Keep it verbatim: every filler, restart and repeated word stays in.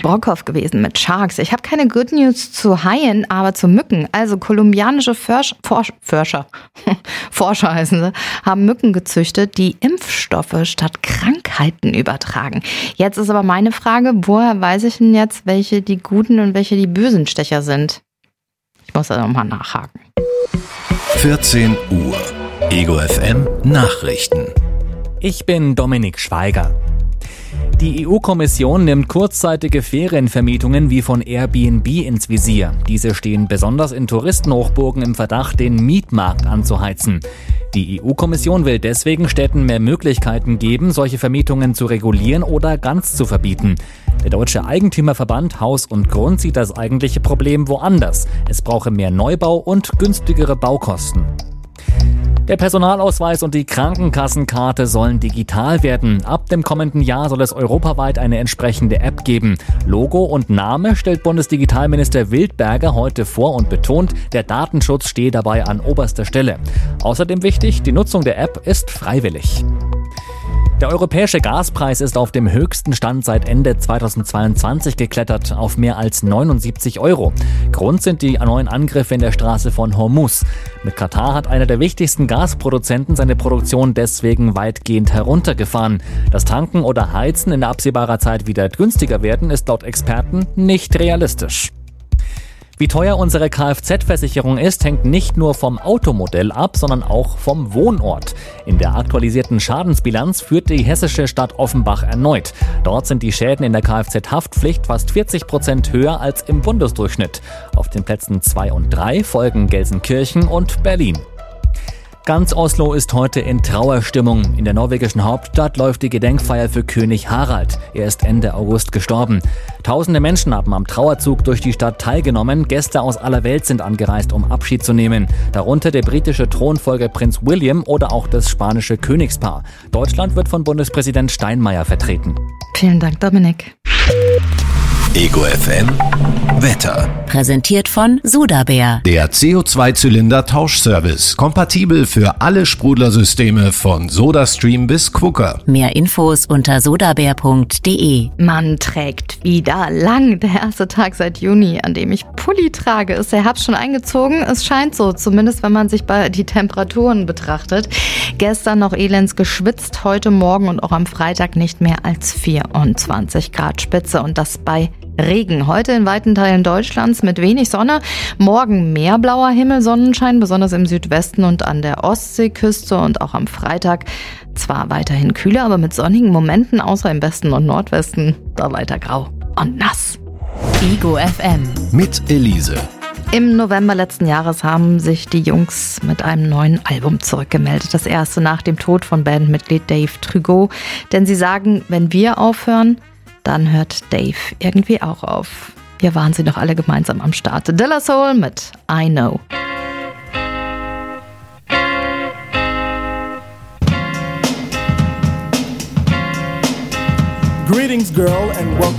Brockhoff gewesen mit Sharks. Ich habe keine Good News zu Haien, aber zu Mücken. Also kolumbianische Forsch- Forsch- Forscher, Forscher heißen sie, haben Mücken gezüchtet, die Impfstoffe statt Krankheiten übertragen. Jetzt ist aber meine Frage, woher weiß ich denn jetzt, welche die guten und welche die bösen Stecher sind? Ich muss da nochmal nachhaken. vierzehn Uhr. Ego F M Nachrichten. Ich bin Dominik Schweiger. Die E U-Kommission nimmt kurzzeitige Ferienvermietungen wie von Airbnb ins Visier. Diese stehen besonders in Touristenhochburgen im Verdacht, den Mietmarkt anzuheizen. Die E U-Kommission will deswegen Städten mehr Möglichkeiten geben, solche Vermietungen zu regulieren oder ganz zu verbieten. Der Deutsche Eigentümerverband Haus und Grund sieht das eigentliche Problem woanders. Es brauche mehr Neubau und günstigere Baukosten. Der Personalausweis und die Krankenkassenkarte sollen digital werden. Ab dem kommenden Jahr soll es europaweit eine entsprechende App geben. Logo und Name stellt Bundesdigitalminister Wildberger heute vor und betont, der Datenschutz stehe dabei an oberster Stelle. Außerdem wichtig, die Nutzung der App ist freiwillig. Der europäische Gaspreis ist auf dem höchsten Stand seit Ende zweitausendzweiundzwanzig geklettert auf mehr als neunundsiebzig Euro. Grund sind die neuen Angriffe in der Straße von Hormuz. Mit Katar hat einer der wichtigsten Gasproduzenten seine Produktion deswegen weitgehend heruntergefahren. Dass Tanken oder Heizen in absehbarer Zeit wieder günstiger werden, ist laut Experten nicht realistisch. Wie teuer unsere Kfz-Versicherung ist, hängt nicht nur vom Automodell ab, sondern auch vom Wohnort. In der aktualisierten Schadensbilanz führt die hessische Stadt Offenbach erneut. Dort sind die Schäden in der Kfz-Haftpflicht fast vierzig Prozent höher als im Bundesdurchschnitt. Auf den Plätzen zwei und drei folgen Gelsenkirchen und Berlin. Ganz Oslo ist heute in Trauerstimmung. In der norwegischen Hauptstadt läuft die Gedenkfeier für König Harald. Er ist Ende August gestorben. Tausende Menschen haben am Trauerzug durch die Stadt teilgenommen. Gäste aus aller Welt sind angereist, um Abschied zu nehmen. Darunter der britische Thronfolger Prinz William oder auch das spanische Königspaar. Deutschland wird von Bundespräsident Steinmeier vertreten. Vielen Dank, Dominik. Ego F M Wetter. Präsentiert von Sodabär. Der C O zwei Zylinder Tauschservice. Kompatibel für alle Sprudlersysteme von SodaStream bis Quooker. Mehr Infos unter sodabär punkt de. Man trägt wieder lang. Der erste Tag seit Juni, an dem ich Pulli trage. Ist der Herbst schon eingezogen? Es scheint so, zumindest wenn man sich bei die Temperaturen betrachtet. Gestern noch elends geschwitzt, heute Morgen und auch am Freitag nicht mehr als vierundzwanzig Grad Spitze und das bei Regen. Heute in weiten Teilen Deutschlands mit wenig Sonne. Morgen mehr blauer Himmel, Sonnenschein, besonders im Südwesten und an der Ostseeküste und auch am Freitag. Zwar weiterhin kühler, aber mit sonnigen Momenten, außer im Westen und Nordwesten, da weiter grau und nass. Ego F M. Mit Elise. Im November letzten Jahres haben sich die Jungs mit einem neuen Album zurückgemeldet. Das erste nach dem Tod von Bandmitglied Dave Trudeau. Denn sie sagen, wenn wir aufhören, dann hört Dave irgendwie auch auf. Hier waren sie noch alle gemeinsam am Start. De La Soul mit I Know. Greetings, girl, and welcome.